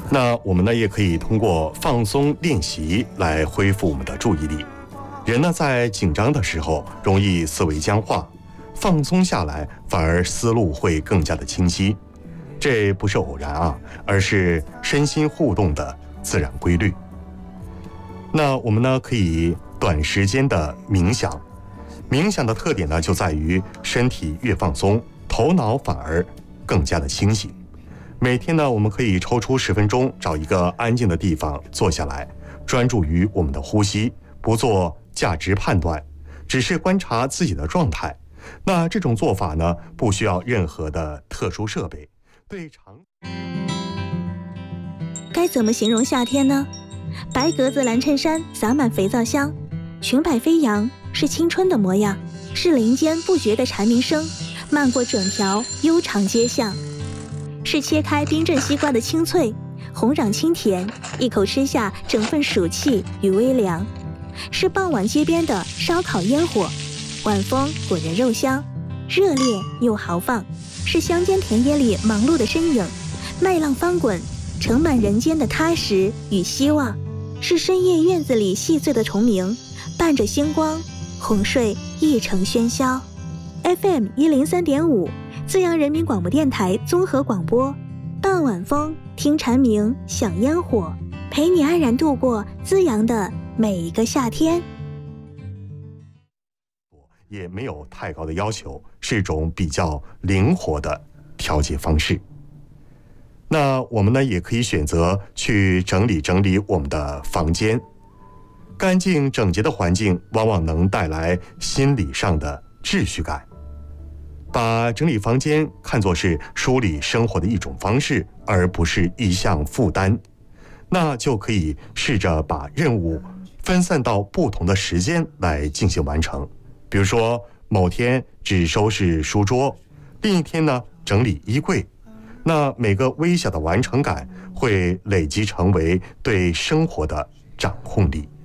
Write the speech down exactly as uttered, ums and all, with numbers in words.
那我们呢也可以通过放松练习来恢复我们的注意力。人呢在紧张的时候容易思维僵化，放松下来反而思路会更加的清晰。这不是偶然啊，而是身心互动的自然规律。那我们呢可以短时间的冥想，冥想的特点呢就在于身体越放松，头脑反而更加的清醒。每天呢我们可以抽出十分钟，找一个安静的地方坐下来，专注于我们的呼吸，不做价值判断，只是观察自己的状态。那这种做法呢不需要任何的特殊设备，对长该怎么形容夏天呢？白格子蓝衬衫洒满肥皂香，裙摆飞扬，是青春的模样，是林间不绝的蝉鸣声漫过整条悠长街巷，是切开冰镇西瓜的清脆，红壤清甜，一口吃下整份暑气与微凉，是傍晚街边的烧烤烟火，晚风裹着肉香，热烈又豪放，是乡间田野里忙碌的身影，麦浪翻滚，盛满人间的踏实与希望，是深夜院子里细碎的虫鸣，伴着星光，哄睡一城喧嚣。 F M 一零三点五，资阳人民广播电台综合广播，傍晚风，听蝉鸣，享烟火，陪你安然度过资阳的每一个夏天。 也没有太高的要求，是一种比较灵活的调节方式。那我们呢也可以选择去整理整理我们的房间，干净整洁的环境往往能带来心理上的秩序感。把整理房间看作是梳理生活的一种方式，而不是一项负担，那就可以试着把任务分散到不同的时间来进行完成。比如说某天只收拾书桌，另一天呢整理衣柜，那每个微小的完成感会累积成为对生活的掌控力。